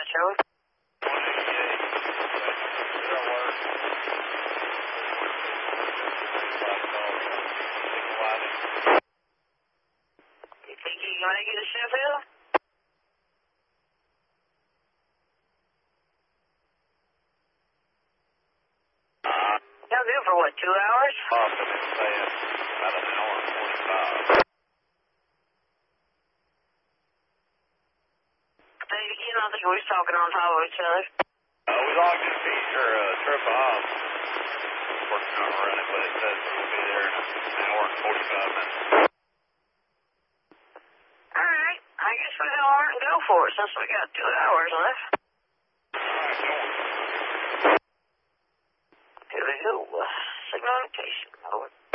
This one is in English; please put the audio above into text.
Charlie? 188. You think you can make it to Sheffield? You'll do for what, 2 hours? I've been saying about an hour and 45. You don't think we was talking on top of each other? We logged in feature trip off. Working on running, but it says we'll be there in an hour and 45 minutes. Alright, I guess we go on and go for it since we got 2 hours left. Alright, go on. Here we go. Signal location. Over.